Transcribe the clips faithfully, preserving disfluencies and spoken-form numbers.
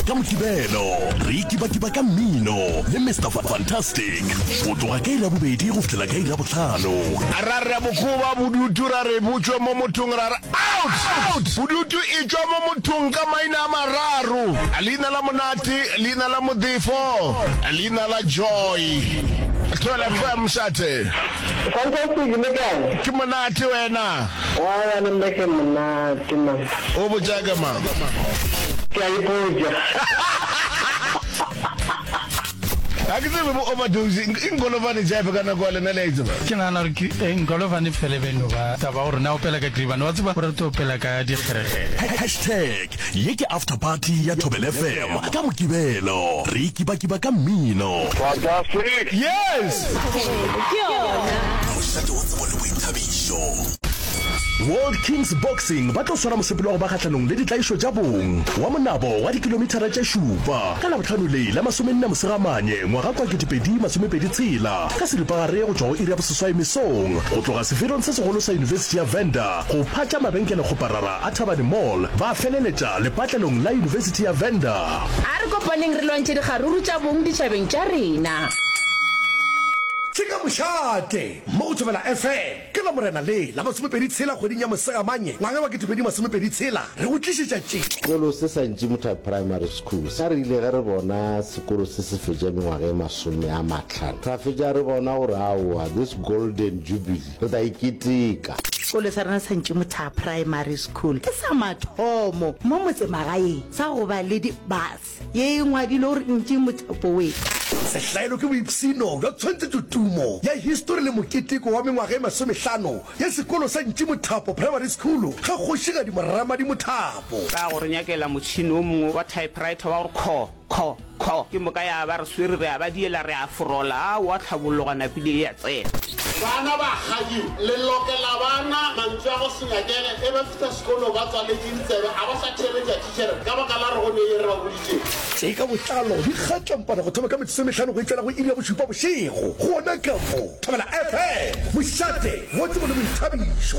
ka Mokibelo re kibakiba ka mmino le Mister Fantastic o tloga ka ila bobedi go fitela ka ila botlhano ra re bokuba bodutu ra re butswe mo mothong ra re out bodutu e tswa mo mothong ka maina a mararo alina la monate lina la modifo alina la joy Tola fa msate Fantastic mekang ke monate wena wa na mmeke monate ma o bojaga ma ke a ipoja Akitse bo overdose ingolo vane jaifa kana kwa lena le itse ke nana re ke ingolo vane fele beno ba taba gore na o pela ka triba no tseba gore to pela ka di kgerege hashtag ye ke after party ya Thobela F M ka Mokibelo re kibakiba ka mmino Fantastic yes World Kings Boxing ba tlo swara mosepelo wa go ba khatlanong le ditlaisho tša bong wa monabo wa dikilometara tše šupa ka la botlhano le la masomenne mosegamanye ngwaga kwa ketepedi masomepedi tshela ka seripagare go tšwa go iri ya boseswai mesong go tloga seferong se segolo sa University ya Venda go phatša mabenkele kgoparara a Thabane Mall ba feleletša lepatlelong la University ya Venda a re kopaneng re lwantše dikgaruru tša bong ditšhabeng tša rena Chika Mushate, Motovela F M, ke la morena le la masomepedi tshela kgweding ya mosegamanye ngwaga wa ketepedi masomepedi tshela re go tlišitša tše sekolo se sa Ntšimotha Primary School sa re ile ge re bona sekolo se se fetša mengwaga e masome a matlhano ra fetša re bona gore aowa this golden jubilee re ta iketeka sekolo sa rena sa Ntšimotha Primary School ke sa mathomo mo motsemagaeng sa go ba le dibus ye ngwadile gore Ntšimotha powe sehlaelo ke boipsino bja tshwantse tutumo ya history le moketeko wa mengwaga e masomehlano ya sekolo sa Ntšimotha Primary School ga kgošiga dimorama di mothapo ka gore nyakela motšhini o mongwe wa typewriter wa gore kho kho kho ke moka ya ba re swere re a ba diela re a forola a wa tlhabologana pile ya tsena bana ba gaji le lokela bana mantswe a go senyakele e ba fita sekolo ba tswa le dintsebe a ba sa theletša teacher ka baka la re go ne e re ba boditše tše ka botlalo di kgatlampana go thoma ka metsomehlano go itsela go iri ya bošupa bošego gona ka mo Thobela F M mošate wo tsebo le boithabišo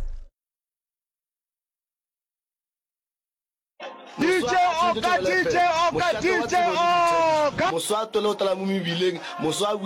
D J Oka D J Oka D J Oka Moswa tole o tala mo mebileng moswa